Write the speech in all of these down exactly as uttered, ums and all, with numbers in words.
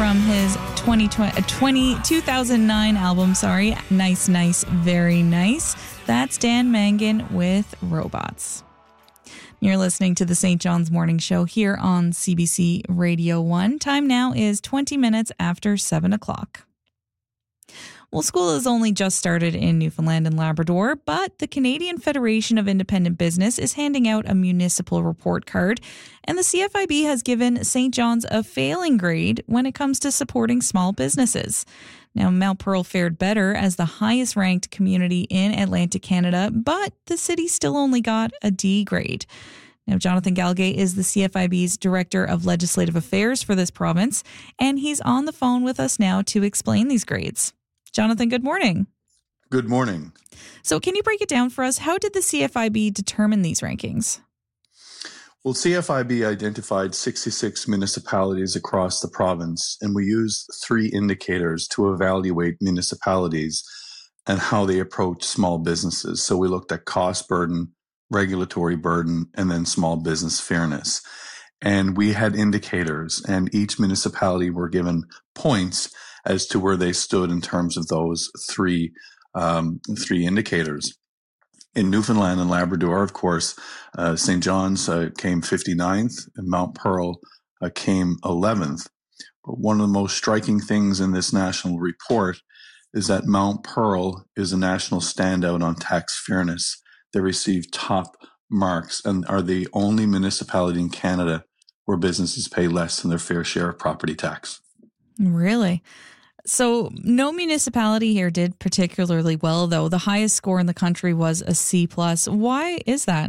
from his twenty twenty, two thousand nine album, sorry, Nice, Nice, Very Nice. That's Dan Mangan with Robots. You're listening to the Saint John's Morning Show here on C B C Radio one. Time now is twenty minutes after seven o'clock. Well, school has only just started in Newfoundland and Labrador, but the Canadian Federation of Independent Business is handing out a municipal report card, and the C F I B has given Saint John's a failing grade when it comes to supporting small businesses. Now, Mount Pearl fared better as the highest ranked community in Atlantic Canada, but the city still only got a D grade. Now, Jonathan Galgay is the C F I B's Director of Legislative Affairs for this province, and he's on the phone with us now to explain these grades. Jonathan, good morning. Good morning. So can you break it down for us? How did the C F I B determine these rankings? Well, C F I B identified sixty-six municipalities across the province, and we used three indicators to evaluate municipalities and how they approach small businesses. So we looked at cost burden, regulatory burden, and then small business fairness. And we had indicators, and each municipality were given points as to where they stood in terms of those three um, three indicators. In Newfoundland and Labrador, of course, uh, Saint John's uh, came fifty-ninth, and Mount Pearl uh, came eleventh. But one of the most striking things in this national report is that Mount Pearl is a national standout on tax fairness. They received top marks and are the only municipality in Canada where businesses pay less than their fair share of property tax. Really? So no municipality here did particularly well, though. The highest score in the country was a C plus. Why is that?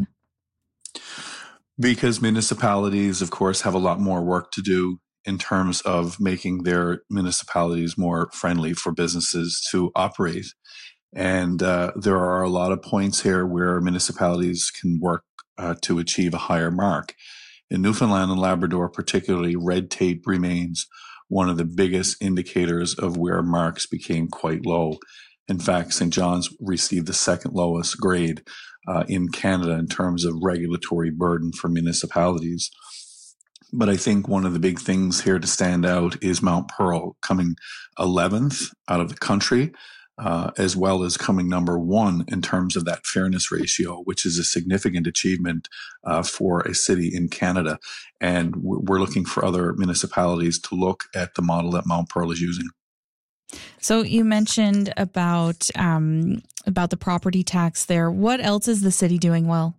Because municipalities, of course, have a lot more work to do in terms of making their municipalities more friendly for businesses to operate. And uh, there are a lot of points here where municipalities can work uh, to achieve a higher mark. In Newfoundland and Labrador, particularly, red tape remains one of the biggest indicators of where marks became quite low. In fact, Saint John's received the second lowest grade uh, in Canada in terms of regulatory burden for municipalities. But I think one of the big things here to stand out is Mount Pearl coming eleventh out of the country, uh, as well as coming number one in terms of that fairness ratio, which is a significant achievement uh, for a city in Canada. And we're looking for other municipalities to look at the model that Mount Pearl is using. So you mentioned about um, about the property tax there. What else is the city doing well?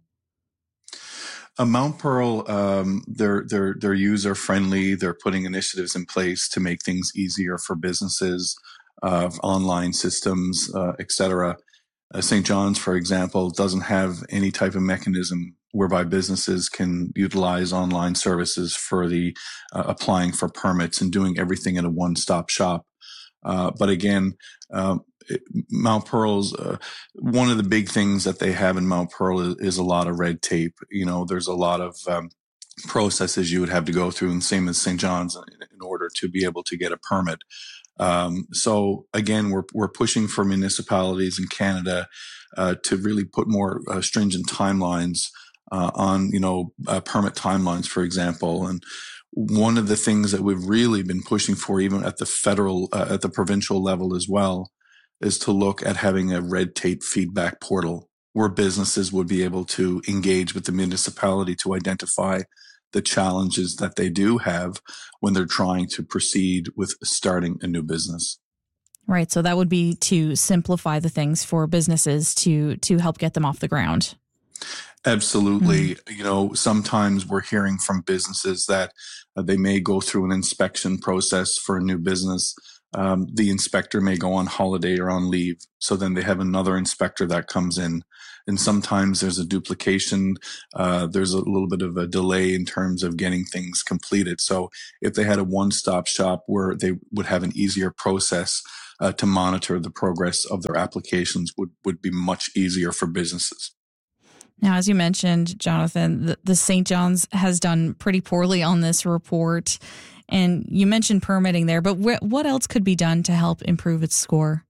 Uh, Mount Pearl, um, they're they're they're user friendly. They're putting initiatives in place to make things easier for businesses, uh, online systems, uh, et cetera. Uh, Saint John's, for example, doesn't have any type of mechanism whereby businesses can utilize online services for the uh, applying for permits and doing everything in a one-stop shop. Uh, but again, um, it, Mount Pearl's uh, one of the big things that they have in Mount Pearl is, is a lot of red tape. You know, there's a lot of um, processes you would have to go through, and same as Saint John's, in, in order to be able to get a permit. Um, so again, we're we're pushing for municipalities in Canada uh, to really put more uh, stringent timelines uh, on, you know, uh, permit timelines, for example. And one of the things that we've really been pushing for, even at the federal, uh, at the provincial level as well, is to look at having a red tape feedback portal where businesses would be able to engage with the municipality to identify the challenges that they do have when they're trying to proceed with starting a new business. Right. So that would be to simplify the things for businesses to to help get them off the ground. Absolutely. Mm-hmm. You know, sometimes we're hearing from businesses that uh, they may go through an inspection process for a new business. Um, the inspector may go on holiday or on leave. So then they have another inspector that comes in. And sometimes there's a duplication. Uh, there's a little bit of a delay in terms of getting things completed. So if they had a one-stop shop where they would have an easier process uh, to monitor the progress of their applications, would, would be much easier for businesses. Now, as you mentioned, Jonathan, the, the Saint John's has done pretty poorly on this report. And you mentioned permitting there, but wh- what else could be done to help improve its score?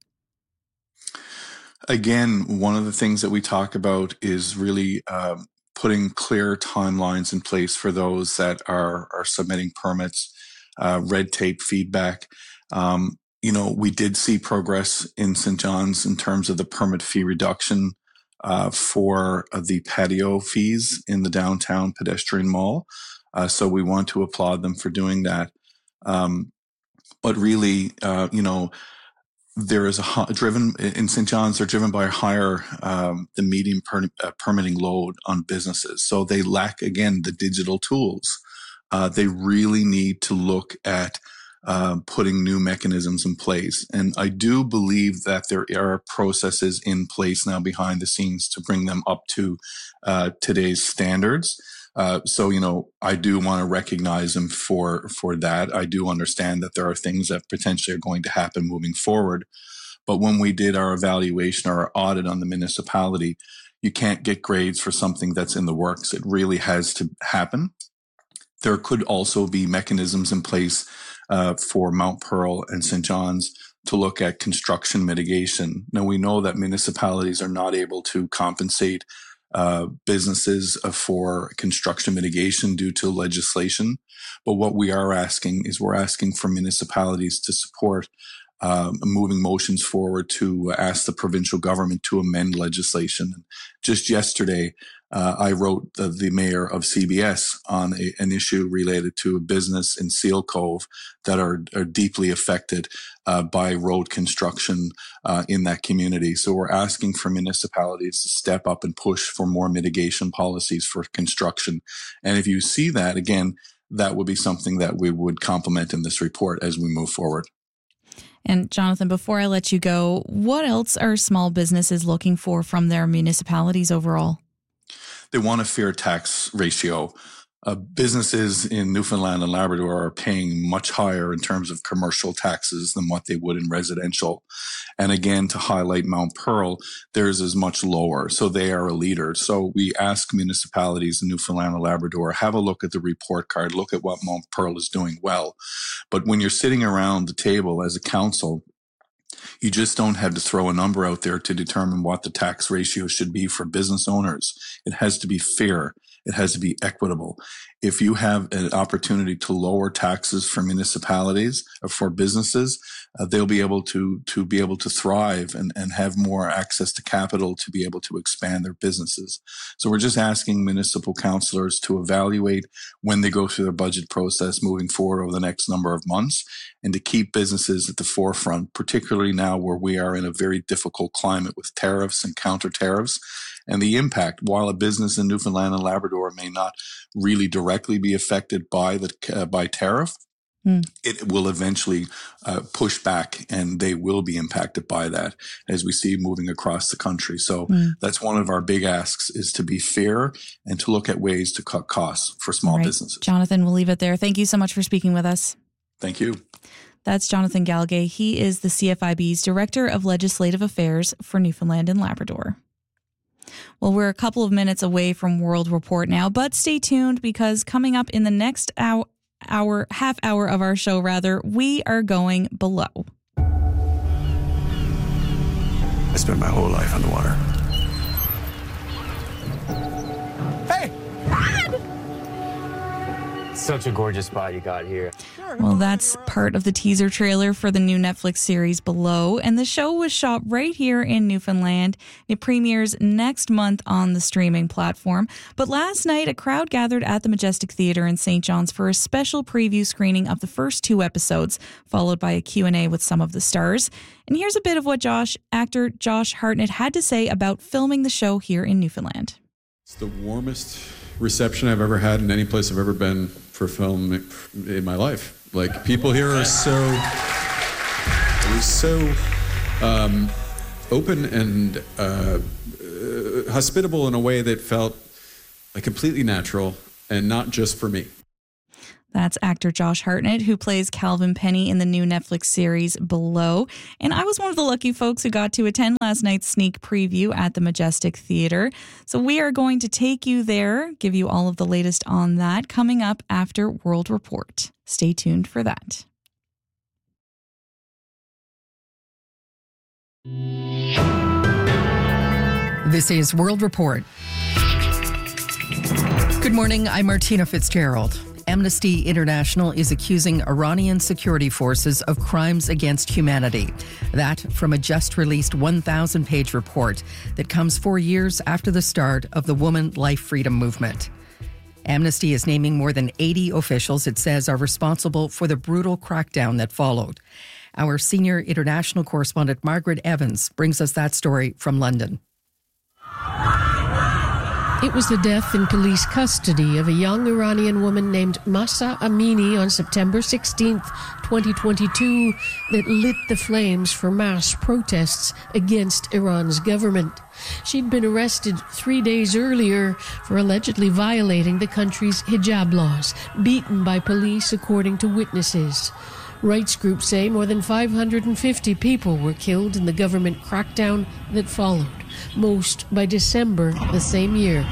Again, one of the things that we talk about is really um, putting clear timelines in place for those that are, are submitting permits. uh, red tape feedback. Um, you know, we did see progress in Saint John's in terms of the permit fee reduction uh, for uh, the patio fees in the downtown pedestrian mall. Uh, so we want to applaud them for doing that. Um, but really, uh, you know, there is a driven in Saint John's, they're driven by a higher, um, the median per, uh, permitting load on businesses. So they lack, again, the digital tools. Uh, they really need to look at uh, putting new mechanisms in place. And I do believe that there are processes in place now behind the scenes to bring them up to uh, today's standards. Uh, so, you know, I do want to recognize them for, for that. I do understand that there are things that potentially are going to happen moving forward. But when we did our evaluation or our audit on the municipality, you can't get grades for something that's in the works. It really has to happen. There could also be mechanisms in place uh, for Mount Pearl and Saint John's to look at construction mitigation. Now, we know that municipalities are not able to compensate Uh, businesses uh, for construction mitigation due to legislation. But what we are asking is we're asking for municipalities to support um, moving motions forward to ask the provincial government to amend legislation. Just yesterday, uh, I wrote the, the mayor of C B S on a, an issue related to a business in Seal Cove that are, are deeply affected uh, by road construction uh, in that community. So we're asking for municipalities to step up and push for more mitigation policies for construction. And if you see that, again, that would be something that we would complement in this report as we move forward. And Jonathan, before I let you go, what else are small businesses looking for from their municipalities overall? They want a fair tax ratio. Uh, businesses in Newfoundland and Labrador are paying much higher in terms of commercial taxes than what they would in residential. And again, to highlight Mount Pearl, theirs is much lower. So they are a leader. So we ask municipalities in Newfoundland and Labrador, have a look at the report card, look at what Mount Pearl is doing well. But when you're sitting around the table as a council, you just don't have to throw a number out there to determine what the tax ratio should be for business owners. It has to be fair. It has to be equitable. If you have an opportunity to lower taxes for municipalities or for businesses, uh, they'll be able to to be able to thrive and, and have more access to capital to be able to expand their businesses. So we're just asking municipal councillors to evaluate when they go through their budget process moving forward over the next number of months and to keep businesses at the forefront, particularly now where we are in a very difficult climate with tariffs and counter tariffs. And the impact, while a business in Newfoundland and Labrador may not really directly be affected by the uh, by tariff, mm. it will eventually uh, push back, and they will be impacted by that, as we see moving across the country. So mm. that's one of our big asks, is to be fair and to look at ways to cut costs for small right. businesses. Jonathan, we'll leave it there. Thank you so much for speaking with us. Thank you. That's Jonathan Galgay. He is the C F I B's Director of Legislative Affairs for Newfoundland and Labrador. Well, we're a couple of minutes away from World Report now, but stay tuned, because coming up in the next hour, hour, half hour of our show, rather, we are going below. I spent my whole life on the water. Hey! Such a gorgeous spot you got here. Well, that's part of the teaser trailer for the new Netflix series Below, and the show was shot right here in Newfoundland. It premieres next month on the streaming platform. But last night, a crowd gathered at the Majestic Theatre in Saint John's for a special preview screening of the first two episodes, followed by a Q and A with some of the stars. And here's a bit of what Josh, actor Josh Hartnett had to say about filming the show here in Newfoundland. It's the warmest reception I've ever had in any place I've ever been for film in my life. Like, people here are so, it was so um, open and uh, uh, hospitable in a way that felt like completely natural and not just for me. That's actor Josh Hartnett, who plays Calvin Penny in the new Netflix series Below. And I was one of the lucky folks who got to attend last night's sneak preview at the Majestic Theatre. So we are going to take you there, give you all of the latest on that, coming up after World Report. Stay tuned for that. This is World Report. Good morning, I'm Martina Fitzgerald. Amnesty International is accusing Iranian security forces of crimes against humanity. That from a just-released one thousand page report that comes four years after the start of the Woman Life Freedom movement. Amnesty is naming more than eighty officials it says are responsible for the brutal crackdown that followed. Our senior international correspondent Margaret Evans brings us that story from London. It was the death in police custody of a young Iranian woman named Mahsa Amini on September sixteenth, twenty twenty-two that lit the flames for mass protests against Iran's government. She'd been arrested three days earlier for allegedly violating the country's hijab laws, beaten by police according to witnesses. Rights groups say more than five hundred fifty people were killed in the government crackdown that followed, most by December the same year.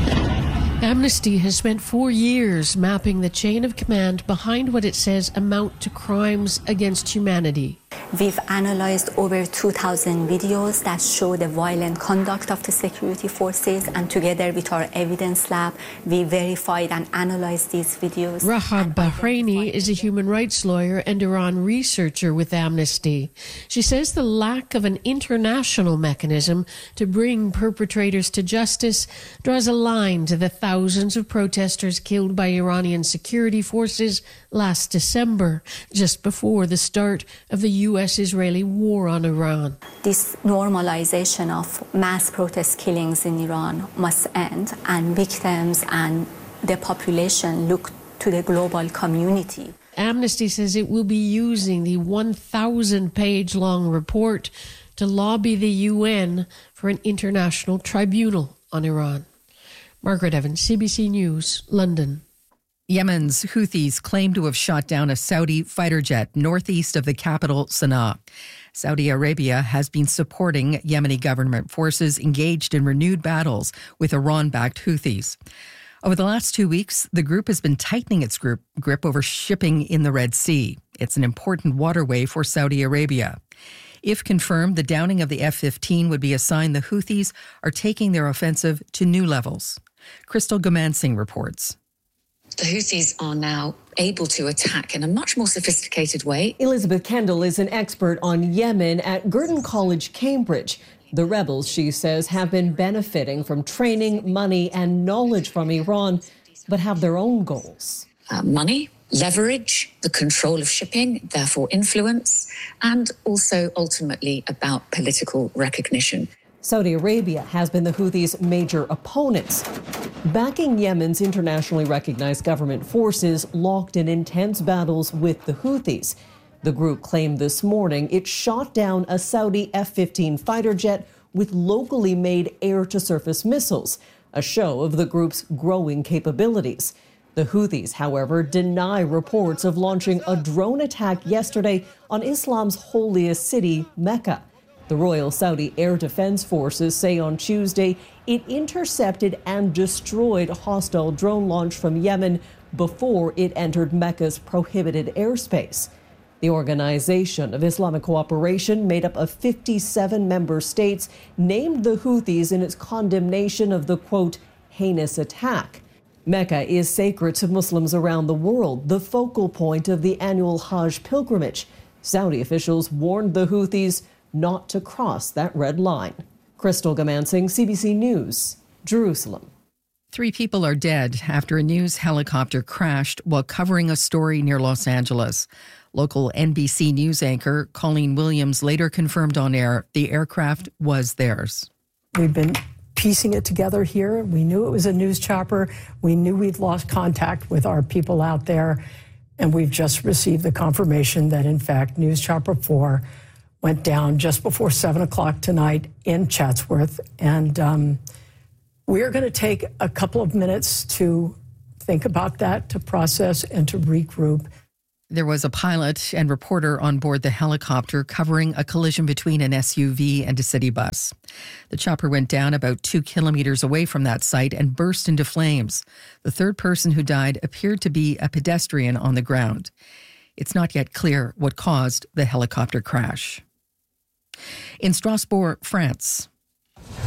Amnesty has spent four years mapping the chain of command behind what it says amount to crimes against humanity. We've analyzed over two thousand videos that show the violent conduct of the security forces, and together with our evidence lab, we verified and analyzed these videos. Rahab Bahraini is a human rights lawyer and Iran researcher with Amnesty. She says the lack of an international mechanism to bring perpetrators to justice draws a line to the thousands of protesters killed by Iranian security forces last December, just before the start of the U S Israeli war on Iran. This normalization of mass protest killings in Iran must end, and victims and the population look to the global community. Amnesty says it will be using the one thousand page long report to lobby the U N for an international tribunal on Iran. Margaret Evans, C B C News, London. Yemen's Houthis claim to have shot down a Saudi fighter jet northeast of the capital, Sana'a. Saudi Arabia has been supporting Yemeni government forces engaged in renewed battles with Iran-backed Houthis. Over the last two weeks, the group has been tightening its grip, grip over shipping in the Red Sea. It's an important waterway for Saudi Arabia. If confirmed, the downing of the F fifteen would be a sign the Houthis are taking their offensive to new levels. Crystal Gamansing reports. The Houthis are now able to attack in a much more sophisticated way. Elizabeth Kendall is an expert on Yemen at Girton College, Cambridge. The rebels, she says, have been benefiting from training, money and knowledge from Iran, but have their own goals. Uh, money, leverage, the control of shipping, therefore influence, and also ultimately about political recognition. Saudi Arabia has been the Houthis' major opponents, backing Yemen's internationally recognized government forces locked in intense battles with the Houthis. The group claimed this morning it shot down a Saudi F fifteen fighter jet with locally made air-to-surface missiles, a show of the group's growing capabilities. The Houthis, however, deny reports of launching a drone attack yesterday on Islam's holiest city, Mecca. The Royal Saudi Air Defense Forces say on Tuesday it intercepted and destroyed a hostile drone launch from Yemen before it entered Mecca's prohibited airspace. The Organization of Islamic Cooperation, made up of fifty-seven member states, named the Houthis in its condemnation of the, quote, heinous attack. Mecca is sacred to Muslims around the world, the focal point of the annual Hajj pilgrimage. Saudi officials warned the Houthis not to cross that red line. Crystal Gamansing, C B C News, Jerusalem. Three people are dead after a news helicopter crashed while covering a story near Los Angeles. Local N B C News anchor Colleen Williams later confirmed on air the aircraft was theirs. We've been piecing it together here. We knew it was a news chopper. We knew we'd lost contact with our people out there. And we've just received the confirmation that, in fact, News Chopper four went down just before seven o'clock tonight in Chatsworth. And um, we're going to take a couple of minutes to think about that, to process and to regroup. There was a pilot and reporter on board the helicopter covering a collision between an S U V and a city bus. The chopper went down about two kilometers away from that site and burst into flames. The third person who died appeared to be a pedestrian on the ground. It's not yet clear what caused the helicopter crash. In Strasbourg, France.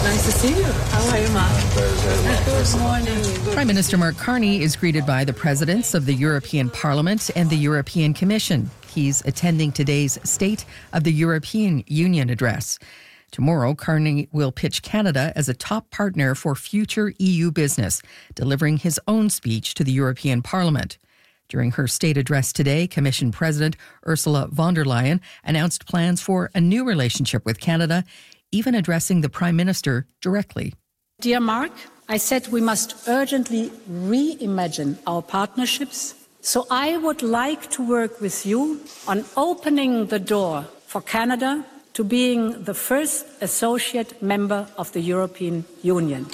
Nice to see you. How are you, Ma? Good morning. Prime Minister Mark Carney is greeted by the presidents of the European Parliament and the European Commission. He's attending today's State of the European Union address. Tomorrow, Carney will pitch Canada as a top partner for future E U business, delivering his own speech to the European Parliament. During her state address today, Commission President Ursula von der Leyen announced plans for a new relationship with Canada, even addressing the Prime Minister directly. Dear Mark, I said we must urgently reimagine our partnerships. So I would like to work with you on opening the door for Canada to being the first associate member of the European Union.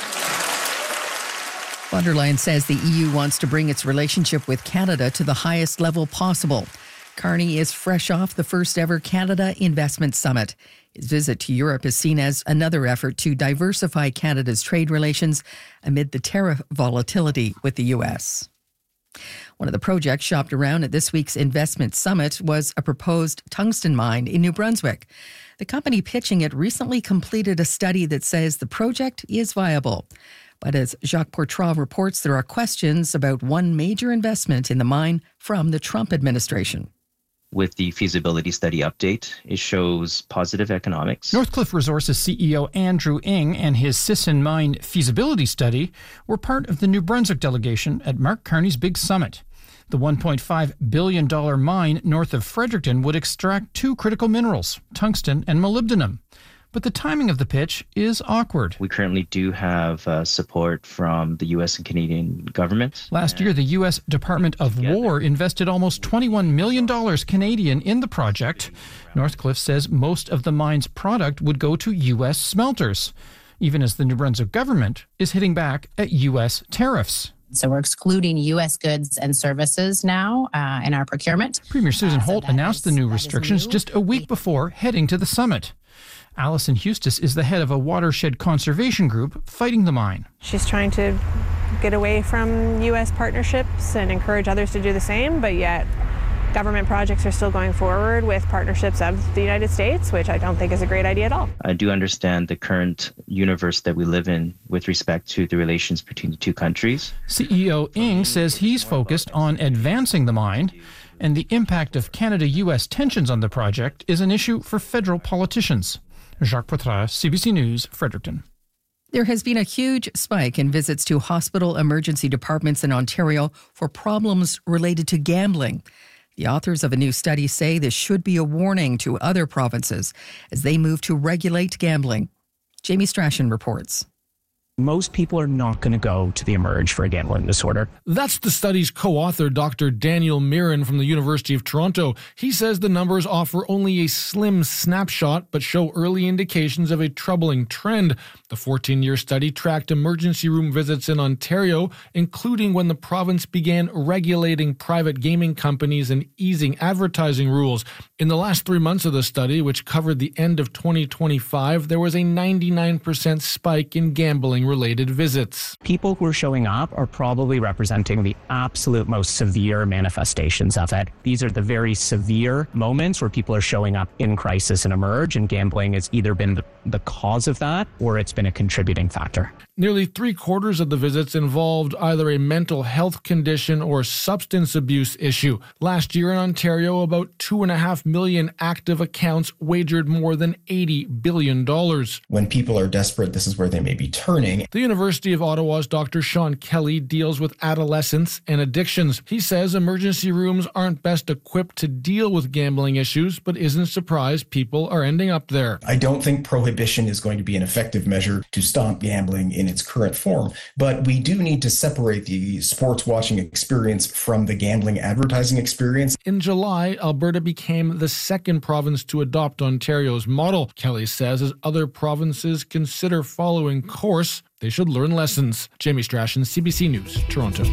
Von der Leyen says the E U wants to bring its relationship with Canada to the highest level possible. Carney is fresh off the first ever Canada Investment Summit. His visit to Europe is seen as another effort to diversify Canada's trade relations amid the tariff volatility with the U S. One of the projects shopped around at this week's investment summit was a proposed tungsten mine in New Brunswick. The company pitching it recently completed a study that says the project is viable. But as Jacques Portras reports, there are questions about one major investment in the mine from the Trump administration. With the feasibility study update, it shows positive economics. Northcliffe Resources C E O Andrew Ng and his Sisson Mine feasibility study were part of the New Brunswick delegation at Mark Carney's big summit. The one point five billion dollars mine north of Fredericton would extract two critical minerals, tungsten and molybdenum. But the timing of the pitch is awkward. We currently do have uh, support from the U S and Canadian government. Last year, the U S Department of together. War invested almost twenty-one million dollars Canadian in the project. Northcliffe says most of the mine's product would go to U S smelters, even as the New Brunswick government is hitting back at U S tariffs. So we're excluding U S goods and services now uh, in our procurement. Premier Susan uh, so Holt announced is, the new restrictions new. just a week before heading to the summit. Alison Hustis is the head of a watershed conservation group fighting the mine. She's trying to get away from U S partnerships and encourage others to do the same, but yet government projects are still going forward with partnerships of the United States, which I don't think is a great idea at all. I do understand the current universe that we live in with respect to the relations between the two countries. C E O Ng says he's focused on advancing the mine, and the impact of Canada-U S tensions on the project is an issue for federal politicians. Jacques Portras, C B C News, Fredericton. There has been a huge spike in visits to hospital emergency departments in Ontario for problems related to gambling. The authors of a new study say this should be a warning to other provinces as they move to regulate gambling. Jamie Strachan reports. Most people are not going to go to the Emerge for a gambling disorder. That's the study's co-author, Doctor Daniel Mirren from the University of Toronto. He says the numbers offer only a slim snapshot, but show early indications of a troubling trend. The fourteen-year study tracked emergency room visits in Ontario, including when the province began regulating private gaming companies and easing advertising rules. In the last three months of the study, which covered the end of twenty twenty-five, there was a ninety-nine percent spike in gambling related visits. People who are showing up are probably representing the absolute most severe manifestations of it. These are the very severe moments where people are showing up in crisis and Emerge, and gambling has either been the, the cause of that or it's been a contributing factor. Nearly three quarters of the visits involved either a mental health condition or substance abuse issue. Last year in Ontario, about two and a half million active accounts wagered more than eighty billion dollars. When people are desperate, this is where they may be turning. The University of Ottawa's Doctor Sean Kelly deals with adolescence and addictions. He says emergency rooms aren't best equipped to deal with gambling issues, but isn't surprised people are ending up there. I don't think prohibition is going to be an effective measure to stop gambling in its current form, but we do need to separate the sports watching experience from the gambling advertising experience. In July, Alberta became the second province to adopt Ontario's model. Kelly says as other provinces consider following course, they should learn lessons. Jamie Strachan, C B C News, Toronto.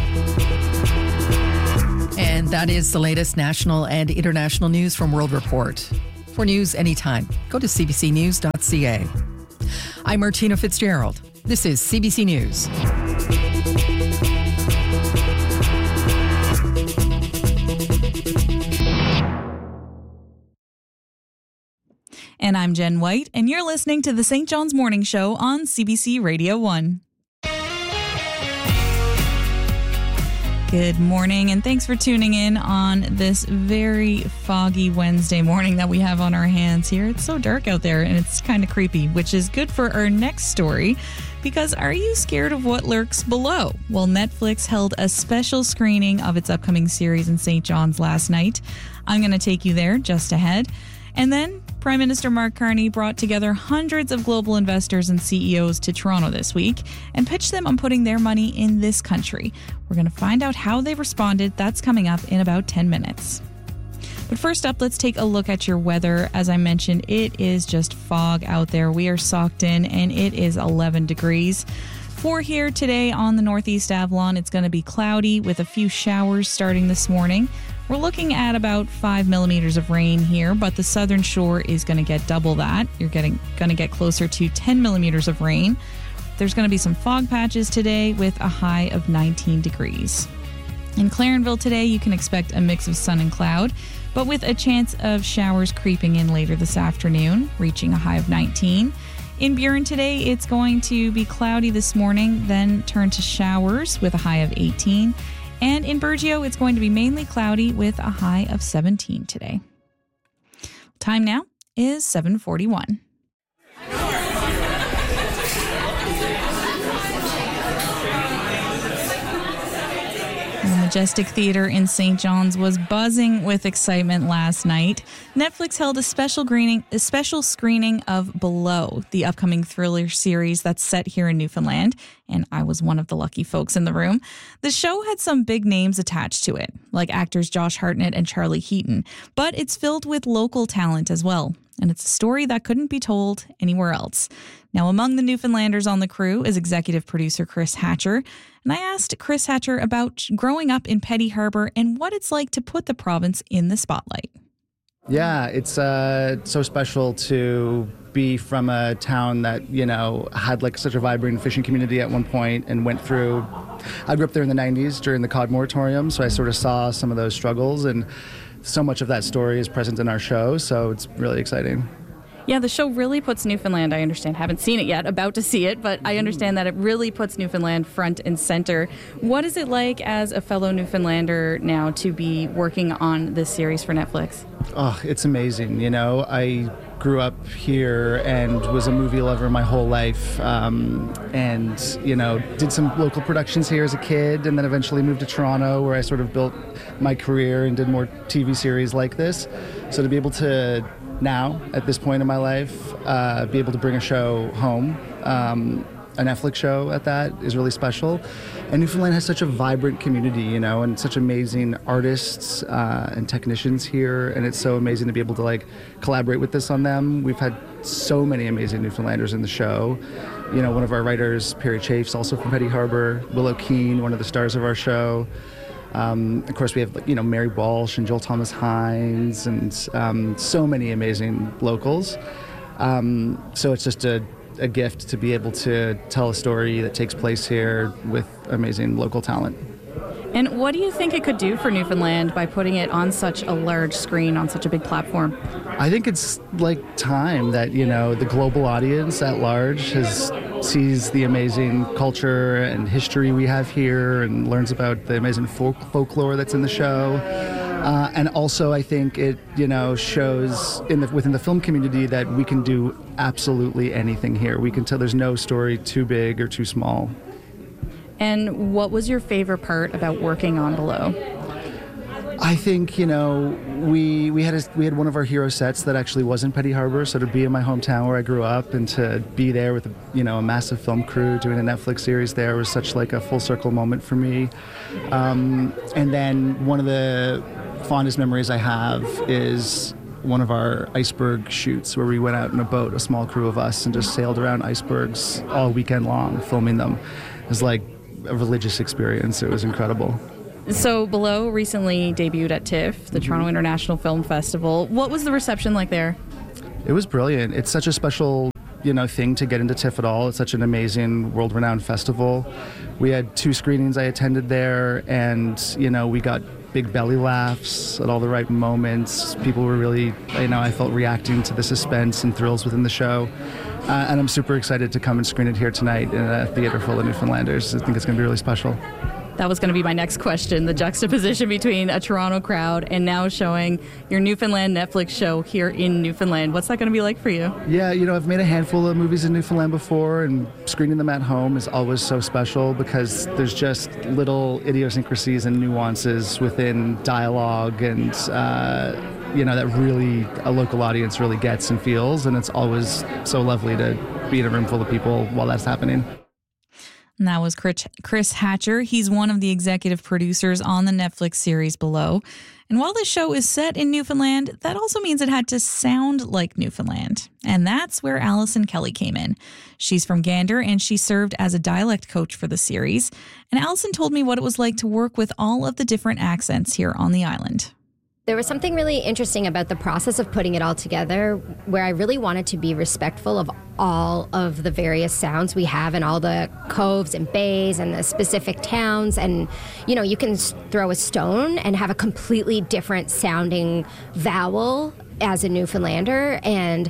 And that is the latest national and international news from World Report. For news anytime, go to c b c news dot c a. I'm Martina Fitzgerald. This is C B C News. And I'm Jen White, and you're listening to the Saint John's Morning Show on C B C Radio one. Good morning, and thanks for tuning in on this very foggy Wednesday morning that we have on our hands here. It's so dark out there, and it's kind of creepy, which is good for our next story, because are you scared of what lurks below? Well, Netflix held a special screening of its upcoming series in Saint John's last night. I'm going to take you there just ahead. And then Prime Minister Mark Carney brought together hundreds of global investors and C E Os to Toronto this week and pitched them on putting their money in this country. We're going to find out how they responded. That's coming up in about ten minutes. But first up, let's take a look at your weather. As I mentioned, it is just fog out there. We are socked in, and it is eleven degrees. For here today on the Northeast Avalon, it's going to be cloudy with a few showers starting this morning. We're looking at about five millimeters of rain here, but the southern shore is going to get double that. You're getting going to get closer to ten millimeters of rain. There's going to be some fog patches today with a high of nineteen degrees. In Clarenville today, you can expect a mix of sun and cloud, but with a chance of showers creeping in later this afternoon, reaching a high of nineteen. In Burin today, it's going to be cloudy this morning, then turn to showers with a high of eighteen. And in Burgeo, it's going to be mainly cloudy with a high of seventeen today. Time now is seven forty-one. The Majestic Theatre in Saint John's was buzzing with excitement last night. Netflix held a special screening, a special screening of Below, the upcoming thriller series that's set here in Newfoundland, and I was one of the lucky folks in the room. The show had some big names attached to it, like actors Josh Hartnett and Charlie Heaton, but it's filled with local talent as well, and it's a story that couldn't be told anywhere else. Now, among the Newfoundlanders on the crew is executive producer Chris Hatcher, and I asked Chris Hatcher about growing up in Petty Harbour and what it's like to put the province in the spotlight. Yeah, it's uh, so special to be from a town that, you know, had like such a vibrant fishing community at one point and went through, I grew up there in the nineties during the cod moratorium, so I sort of saw some of those struggles, and so much of that story is present in our show, so it's really exciting. Yeah, the show really puts Newfoundland, I understand, haven't seen it yet, about to see it, but I understand that it really puts Newfoundland front and center. What is it like as a fellow Newfoundlander now to be working on this series for Netflix? Oh, it's amazing. You know, I grew up here and was a movie lover my whole life, um, and, you know, did some local productions here as a kid, and then eventually moved to Toronto, where I sort of built my career and did more T V series like this. So to be able to now, at this point in my life, uh, be able to bring a show home, um, a Netflix show at that, is really special. And Newfoundland has such a vibrant community, you know, and such amazing artists uh, and technicians here, and it's so amazing to be able to, like, collaborate with this on them. We've had so many amazing Newfoundlanders in the show. You know, one of our writers, Perry Chafe's also from Petty Harbour, Willow Keane, one of the stars of our show. Um, of course, we have, you know, Mary Walsh and Joel Thomas Hines, and um, so many amazing locals. Um, so it's just a, a gift to be able to tell a story that takes place here with amazing local talent. And what do you think it could do for Newfoundland by putting it on such a large screen, on such a big platform? I think it's like time that, you know, the global audience at large has sees the amazing culture and history we have here and learns about the amazing folk- folklore that's in the show. Uh, and also, I think it, you know, shows in the, within the film community that we can do absolutely anything here. We can tell there's no story too big or too small. And what was your favorite part about working on Below? I think, you know, we we had a, we had one of our hero sets that actually was in Petty Harbour, so to be in my hometown where I grew up and to be there with, a, you know, a massive film crew doing a Netflix series there was such like a full circle moment for me. Um, and then one of the fondest memories I have is one of our iceberg shoots where we went out in a boat, a small crew of us, and just sailed around icebergs all weekend long filming them. It was like a religious experience. It was incredible. So Below recently debuted at TIFF, the Toronto International Film Festival. What was the reception like there? It was brilliant. It's such a special, you know, thing to get into TIFF at all. It's such an amazing, world-renowned festival. We had two screenings I attended there, and, you know, we got big belly laughs at all the right moments. People were really, you know, I felt reacting to the suspense and thrills within the show. Uh, and I'm super excited to come and screen it here tonight in a theater full of Newfoundlanders. I think it's going to be really special. That was going to be my next question, the juxtaposition between a Toronto crowd and now showing your Newfoundland Netflix show here in Newfoundland. What's that going to be like for you? Yeah, you know, I've made a handful of movies in Newfoundland before, and screening them at home is always so special because there's just little idiosyncrasies and nuances within dialogue and, uh, you know, that really a local audience really gets and feels, and it's always so lovely to be in a room full of people while that's happening. And that was Chris Hatcher. He's one of the executive producers on the Netflix series Below. And while this show is set in Newfoundland, that also means it had to sound like Newfoundland. And that's where Allison Kelly came in. She's from Gander, and she served as a dialect coach for the series. And Allison told me what it was like to work with all of the different accents here on the island. There was something really interesting about the process of putting it all together where I really wanted to be respectful of all of the various sounds we have and all the coves and bays and the specific towns. And, you know, you can throw a stone and have a completely different sounding vowel as a Newfoundlander. And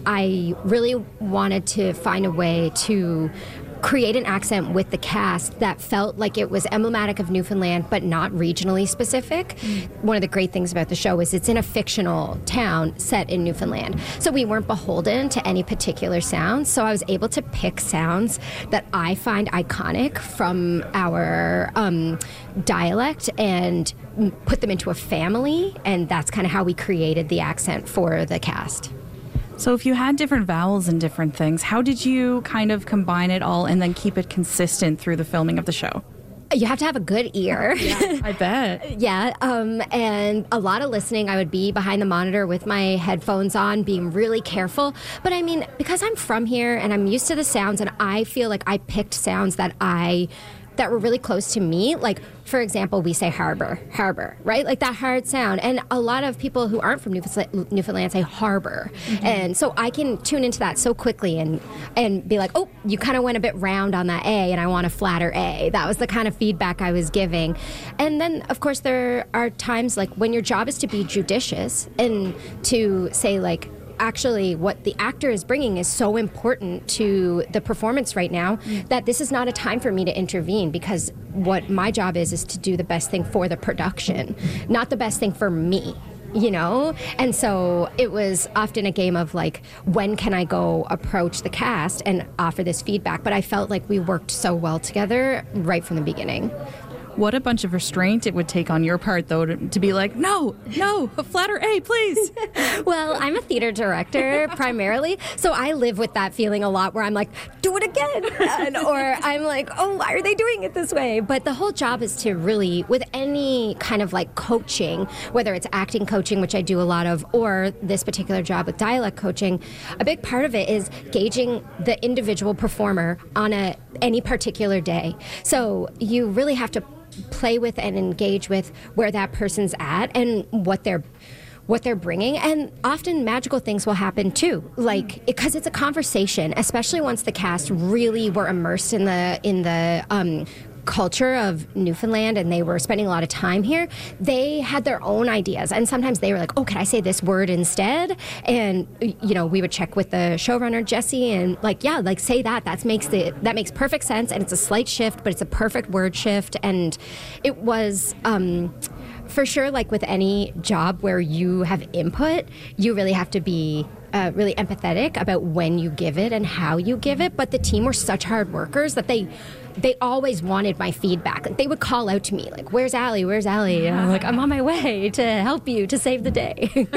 I really wanted to find a way to create an accent with the cast that felt like it was emblematic of Newfoundland, but not regionally specific. Mm. One of the great things about the show is it's in a fictional town set in Newfoundland. So we weren't beholden to any particular sounds. So I was able to pick sounds that I find iconic from our um, dialect and put them into a family. And that's kind of how we created the accent for the cast. So if you had different vowels and different things, how did you kind of combine it all and then keep it consistent through the filming of the show? You have to have a good ear. Yeah, I bet. Yeah, um, and a lot of listening. I would be behind the monitor with my headphones on, being really careful. But I mean, because I'm from here and I'm used to the sounds, and I feel like I picked sounds that I... that were really close to me. Like, for example, we say harbor, harbor, right? Like that hard sound. And a lot of people who aren't from Newfoundland, Newfoundland say harbor. Mm-hmm. And so I can tune into that so quickly and, and be like, oh, you kind of went a bit round on that A and I want a flatter A. That was the kind of feedback I was giving. And then, of course, there are times like when your job is to be judicious and to say like, actually what the actor is bringing is so important to the performance right now mm. that this is not a time for me to intervene, because what my job is is to do the best thing for the production, not the best thing for me, you know? And so it was often a game of like, when can I go approach the cast and offer this feedback? But I felt like we worked so well together right from the beginning. What a bunch of restraint it would take on your part, though, to, to be like, no, no, a flatter A, please. Well, I'm a theater director primarily, so I live with that feeling a lot where I'm like, do it again. And, or I'm like, oh, why are they doing it this way? But the whole job is to really, with any kind of like coaching, whether it's acting coaching, which I do a lot of, or this particular job with dialect coaching, a big part of it is gauging the individual performer on a any particular day. So you really have to play with and engage with where that person's at and what they're what they're bringing, and often magical things will happen too, like because it's a conversation, especially once the cast really were immersed in the in the um culture of Newfoundland and they were spending a lot of time here. They had their own ideas, and sometimes they were like, oh, can I say this word instead? And you know, we would check with the showrunner Jesse and like, yeah, like say that that makes the that makes perfect sense, and it's a slight shift but it's a perfect word shift. And it was um for sure, like with any job where you have input, you really have to be uh, really empathetic about when you give it and how you give it. But the team were such hard workers that they they always wanted my feedback. Like they would call out to me, like, where's Allie? Where's Allie? And I'm like, I'm on my way to help you to save the day.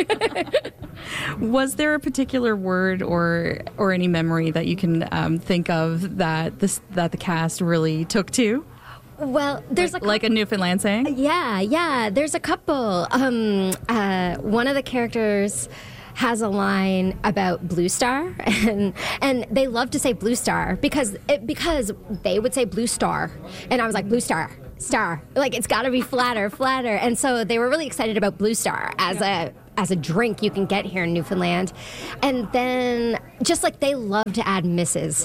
Was there a particular word or or any memory that you can um, think of that this that the cast really took to? Well, there's like, a couple, like a Newfoundland saying? Yeah, yeah. There's a couple. Um, uh, one of the characters has a line about Blue Star, and and they love to say Blue Star because it, because they would say Blue Star, and I was like Blue Star. Star, like it's got to be flatter, flatter, and so they were really excited about Blue Star as a as a drink you can get here in Newfoundland, and then just like they love to add Missus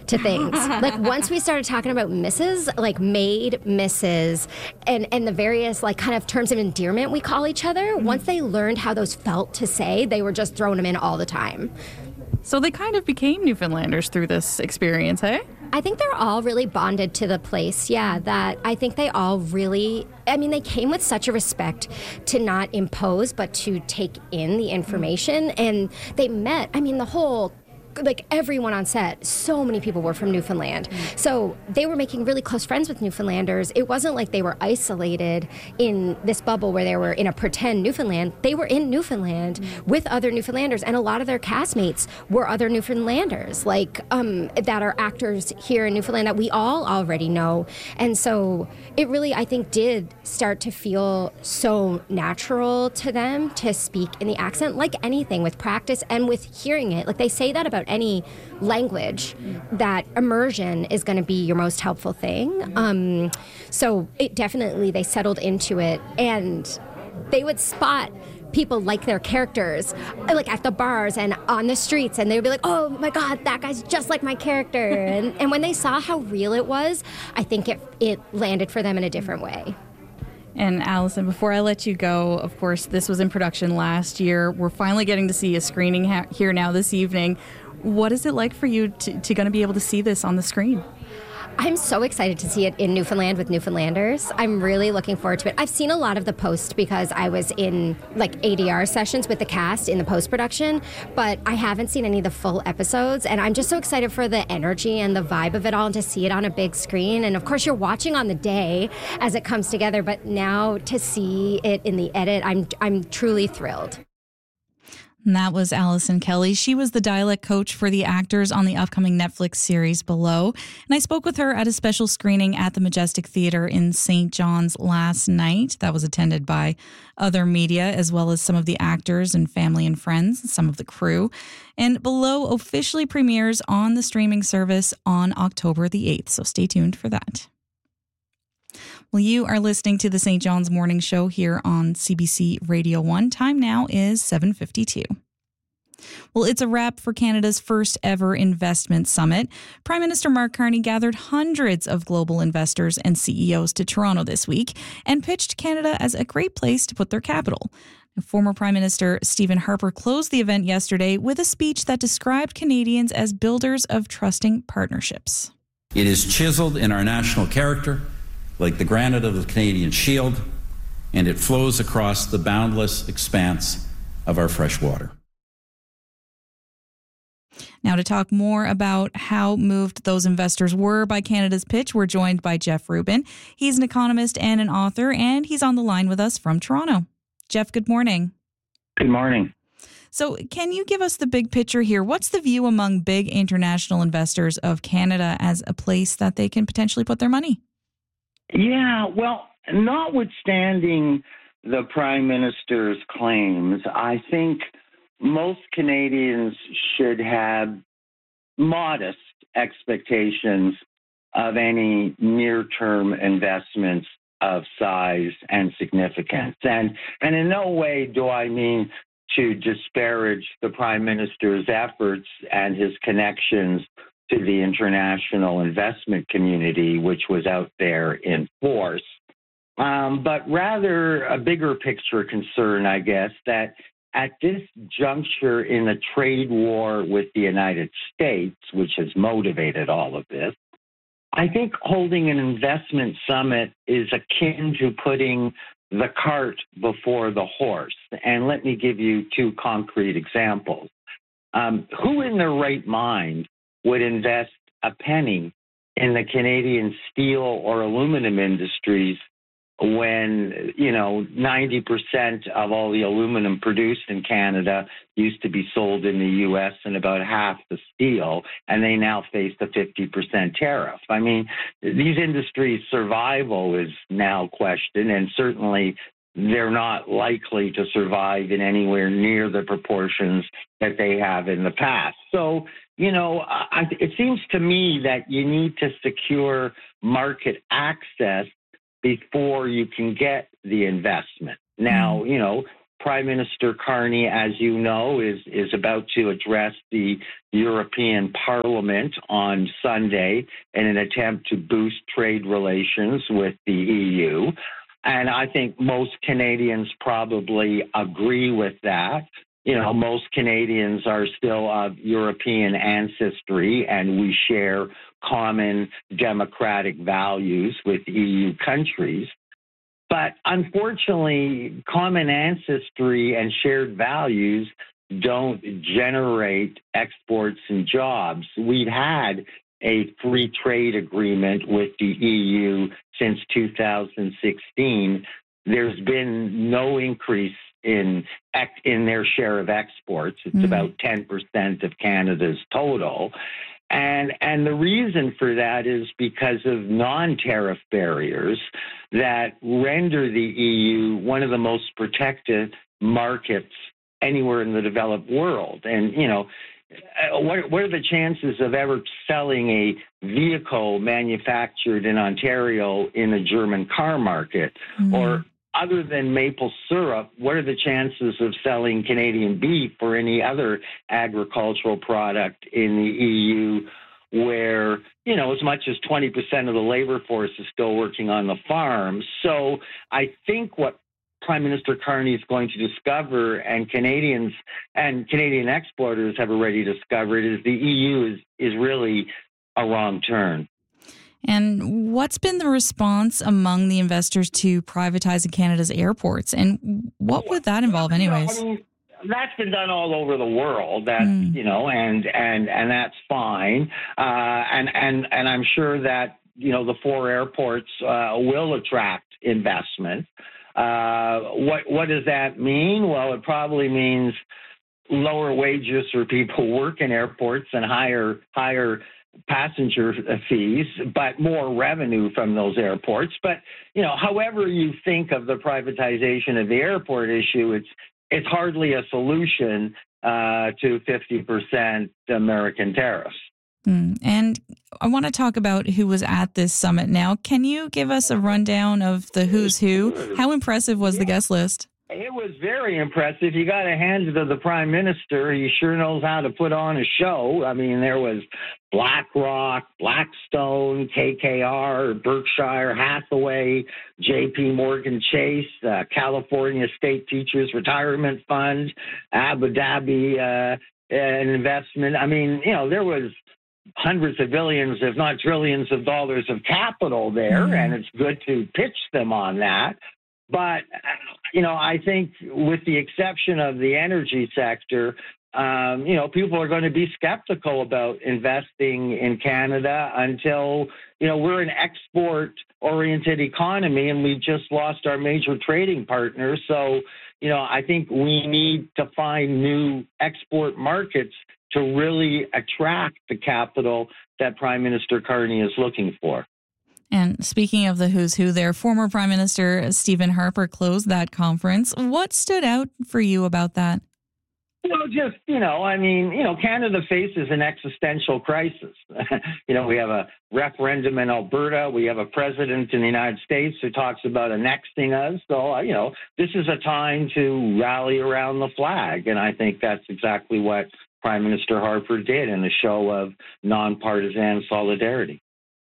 to things. Like once we started talking about missus, like maid, missus, and, and the various like kind of terms of endearment we call each other, mm-hmm. once they learned how those felt to say, they were just throwing them in all the time. So they kind of became Newfoundlanders through this experience, hey? I think they're all really bonded to the place, yeah, that I think they all really, I mean, they came with such a respect to not impose, but to take in the information, and they met, I mean, the whole, like everyone on set, so many people were from Newfoundland. Mm. So they were making really close friends with Newfoundlanders. It wasn't like they were isolated in this bubble where they were in a pretend Newfoundland. They were in Newfoundland mm. with other Newfoundlanders, and a lot of their castmates were other Newfoundlanders, like um, that are actors here in Newfoundland that we all already know. And so it really, I think, did start to feel so natural to them to speak in the accent, like anything, with practice and with hearing it. Like they say that about any language, that immersion is going to be your most helpful thing. Um, so it definitely, they settled into it, and they would spot people like their characters, like at the bars and on the streets, and they would be like, oh my God, that guy's just like my character. and, and when they saw how real it was, I think it, it landed for them in a different way. And Allison, before I let you go, of course, this was in production last year. We're finally getting to see a screening ha- here now this evening. What is it like for you to, to going to be able to see this on the screen? I'm so excited to see it in Newfoundland with Newfoundlanders. I'm really looking forward to it. I've seen a lot of the post because I was in like A D R sessions with the cast in the post-production, but I haven't seen any of the full episodes, and I'm just so excited for the energy and the vibe of it all and to see it on a big screen. And of course, you're watching on the day as it comes together, but now to see it in the edit, I'm I'm truly thrilled. And that was Allison Kelly. She was the dialect coach for the actors on the upcoming Netflix series Below. And I spoke with her at a special screening at the Majestic Theatre in Saint John's last night. That was attended by other media, as well as some of the actors and family and friends, some of the crew. And Below officially premieres on the streaming service on October the eighth. So stay tuned for that. Well, you are listening to the Saint John's Morning Show here on C B C Radio one. Time now is seven fifty-two. Well, it's a wrap for Canada's first ever investment summit. Prime Minister Mark Carney gathered hundreds of global investors and C E Os to Toronto this week and pitched Canada as a great place to put their capital. Former Prime Minister Stephen Harper closed the event yesterday with a speech that described Canadians as builders of trusting partnerships. It is chiseled in our national character, like the granite of the Canadian Shield, and it flows across the boundless expanse of our fresh water. Now, to talk more about how moved those investors were by Canada's pitch, we're joined by Jeff Rubin. He's an economist and an author, and he's on the line with us from Toronto. Jeff, good morning. Good morning. So can you give us the big picture here? What's the view among big international investors of Canada as a place that they can potentially put their money? Yeah, well, notwithstanding the Prime Minister's claims, I think most Canadians should have modest expectations of any near-term investments of size and significance. And, and in no way do I mean to disparage the Prime Minister's efforts and his connections to the international investment community, which was out there in force, um, but rather a bigger picture concern, I guess, that at this juncture in the trade war with the United States, which has motivated all of this, I think holding an investment summit is akin to putting the cart before the horse. And let me give you two concrete examples. Um, who in their right mind would invest a penny in the Canadian steel or aluminum industries when, you know, ninety percent of all the aluminum produced in Canada used to be sold in the U S and about half the steel, and they now face the fifty percent tariff. I mean, these industries' survival is now questioned, and certainly they're not likely to survive in anywhere near the proportions that they have in the past. So, you know, I, it seems to me that you need to secure market access before you can get the investment. Now, you know, Prime Minister Carney, as you know, is, is about to address the European Parliament on Sunday in an attempt to boost trade relations with the E U. And I think most Canadians probably agree with that. You know, most Canadians are still of European ancestry, and we share common democratic values with E U countries. But unfortunately, common ancestry and shared values don't generate exports and jobs. We've had a free trade agreement with the E U since two thousand sixteen. There's been no increase in in their share of exports. It's mm. about ten percent of Canada's total. And and the reason for that is because of non-tariff barriers that render the E U one of the most protected markets anywhere in the developed world. And, you know, what, what are the chances of ever selling a vehicle manufactured in Ontario in the German car market? Mm-hmm. Or other than maple syrup, what are the chances of selling Canadian beef or any other agricultural product in the E U where, you know, as much as twenty percent of the labor force is still working on the farms? So I think what Prime Minister Carney is going to discover, and Canadians and Canadian exporters have already discovered, is the E U is, is really a wrong turn. And what's been the response among the investors to privatizing Canada's airports? And what would that involve anyways? I mean, that's been done all over the world, that, mm. you know, and, and, and that's fine. Uh, and, and, and I'm sure that, you know, the four airports uh, will attract investment. Uh, what, what does that mean? Well, it probably means lower wages for people who work in airports and higher, higher passenger fees, but more revenue from those airports. But, you know, however you think of the privatization of the airport issue, it's it's hardly a solution uh, to fifty percent American tariffs. Mm. And I want to talk about who was at this summit now. Can you give us a rundown of the who's who? How impressive was yeah. the guest list? It was very impressive. You got to hand it to the Prime Minister. He sure knows how to put on a show. I mean, there was BlackRock, Blackstone, K K R, Berkshire Hathaway, J P Morgan Chase, uh, California State Teachers Retirement Fund, Abu Dhabi uh, an investment. I mean, you know, there was hundreds of billions, if not trillions of dollars of capital there, mm-hmm. and it's good to pitch them on that. But, you know, I think with the exception of the energy sector, um, you know, people are going to be skeptical about investing in Canada until, you know, we're an export-oriented economy and we've just lost our major trading partner. So, you know, I think we need to find new export markets to really attract the capital that Prime Minister Carney is looking for. And speaking of the who's who there, former Prime Minister Stephen Harper closed that conference. What stood out for you about that? Well, just, you know, I mean, you know, Canada faces an existential crisis. You know, we have a referendum in Alberta. We have a president in the United States who talks about annexing us. So, you know, this is a time to rally around the flag. And I think that's exactly what Prime Minister Harper did in a show of nonpartisan solidarity.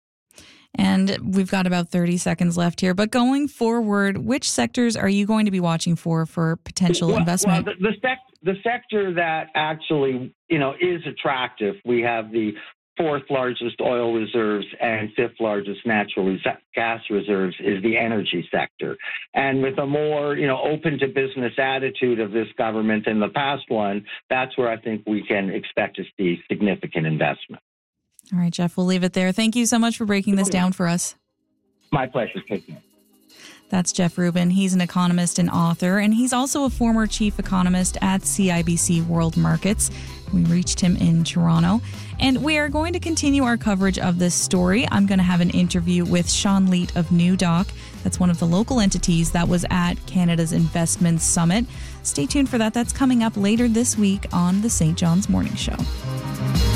And we've got about thirty seconds left here. But going forward, which sectors are you going to be watching for for potential well, investment? Well, the, the, sec- the sector that actually, you know, is attractive, we have the fourth largest oil reserves and fifth largest natural res- gas reserves, is the energy sector. And with a more, you know, open to business attitude of this government than the past one, that's where I think we can expect to see significant investment. All right, Jeff, we'll leave it there. Thank you so much for breaking this down for us. My pleasure. Take care. That's Jeff Rubin. He's an economist and author, and he's also a former chief economist at C I B C World Markets. We reached him in Toronto. And we are going to continue our coverage of this story. I'm going to have an interview with Sean Leet of New Doc. That's one of the local entities that was at Canada's Investment Summit. Stay tuned for that. That's coming up later this week on the Saint John's Morning Show.